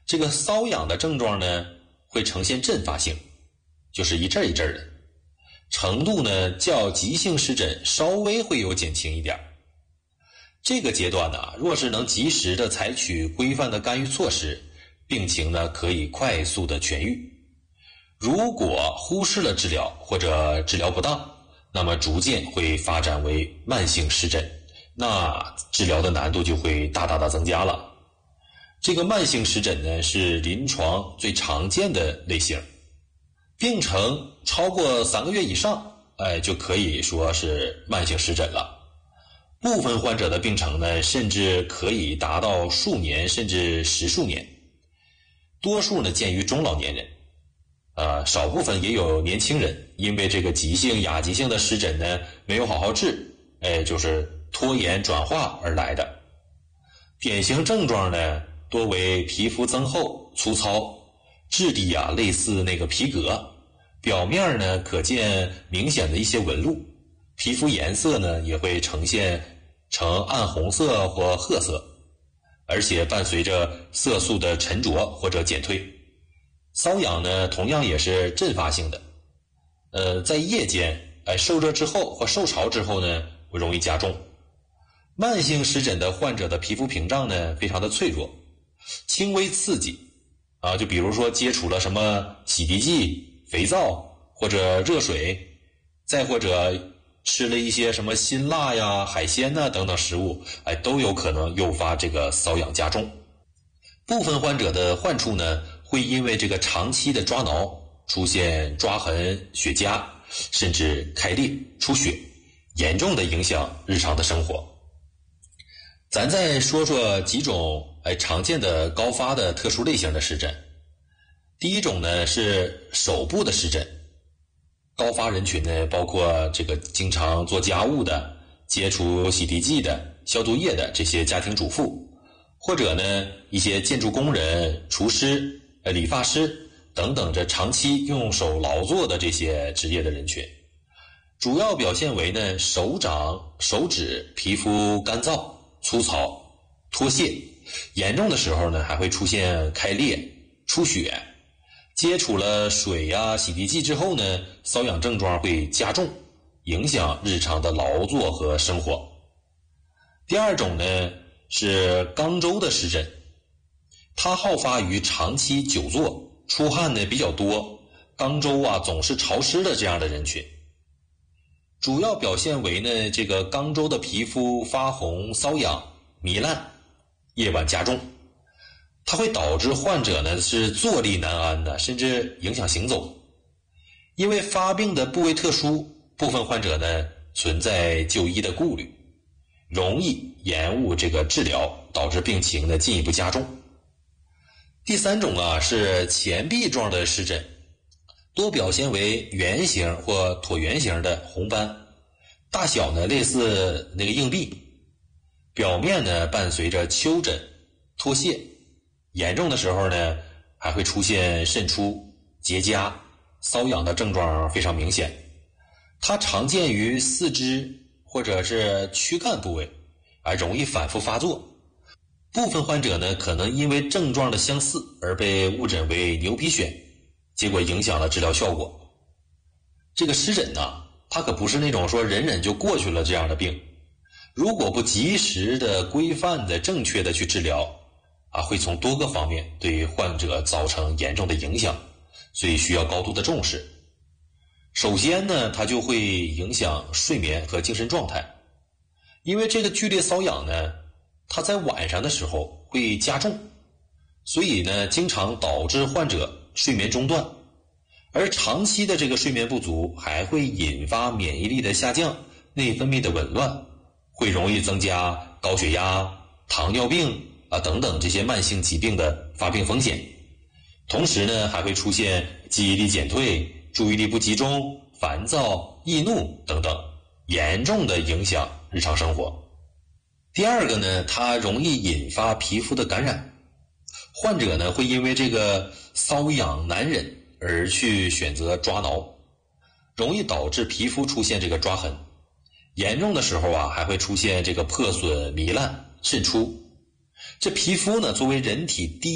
这个瘙痒的症状呢，会呈现阵发性，就是一阵一阵的，程度呢较急性湿疹稍微会有减轻一点。这个阶段呢，若是能及时的采取规范的干预措施，病情呢可以快速的痊愈。如果忽视了治疗或者治疗不当，那么逐渐会发展为慢性湿疹，那治疗的难度就会大大的增加了。这个慢性湿疹呢，是临床最常见的类型，病程超过3个月以上，就可以说是慢性湿疹了。部分患者的病程呢，甚至可以达到数年甚至10数年，多数呢见于中老年人，少部分也有年轻人，因为这个急性亚急性的湿疹呢没有好好治，就是拖延转化而来的。典型症状呢，多为皮肤增厚、粗糙，质地类似那个皮革，表面呢可见明显的一些纹路，皮肤颜色呢也会呈现呈暗红色或褐色，而且伴随着色素的沉着或者减退。瘙痒呢同样也是阵发性的，在夜间受热之后或受潮之后呢会容易加重。慢性湿疹的患者的皮肤屏障呢非常的脆弱，轻微刺激就比如说接触了什么洗涤剂、肥皂或者热水，再或者吃了一些什么辛辣呀、海鲜等等食物，都有可能诱发这个瘙痒加重。部分患者的患处呢会因为这个长期的抓挠出现抓痕、血痂，甚至开裂、出血，严重的影响日常的生活。咱再说说几种常见的高发的特殊类型的湿疹。第一种呢是手部的湿疹，高发人群呢包括这个经常做家务的、接触洗涤剂的、消毒液的这些家庭主妇，或者呢一些建筑工人、厨师、理发师等等这长期用手劳作的这些职业的人群。主要表现为呢手掌、手指皮肤干燥、粗糙、脱屑，严重的时候呢还会出现开裂、出血。接触了水洗涤剂之后呢，瘙痒症状会加重，影响日常的劳作和生活。第二种呢是肛周的湿疹，它好发于长期久坐、出汗呢比较多、肛周总是潮湿的这样的人群。主要表现为呢这个肛周的皮肤发红、瘙痒、糜烂，夜晚加重。它会导致患者呢是坐立难安的，甚至影响行走。因为发病的部位特殊，部分患者呢存在就医的顾虑，容易延误这个治疗，导致病情呢进一步加重。第三种是前臂状的湿疹，多表现为圆形或椭圆形的红斑，大小呢类似那个硬币，表面呢伴随着丘疹、脱屑，严重的时候呢还会出现渗出、结痂，瘙痒的症状非常明显。它常见于四肢或者是躯干部位，容易反复发作。部分患者呢可能因为症状的相似而被误诊为牛皮癣，结果影响了治疗效果。这个湿疹它可不是那种说忍忍就过去了这样的病，如果不及时的、规范的、正确的去治疗会从多个方面对患者造成严重的影响，所以需要高度的重视。首先呢，它就会影响睡眠和精神状态，因为这个剧烈瘙痒呢，它在晚上的时候会加重，所以呢，经常导致患者睡眠中断，而长期的这个睡眠不足还会引发免疫力的下降、内分泌的紊乱，会容易增加高血压、糖尿病等等这些慢性疾病的发病风险。同时呢，还会出现记忆力减退、注意力不集中、烦躁、易怒等等，严重的影响日常生活。第二个呢，它容易引发皮肤的感染，患者呢会因为这个瘙痒难忍而去选择抓挠，容易导致皮肤出现这个抓痕，严重的时候还会出现这个破损、糜烂、渗出。这皮肤呢作为人体第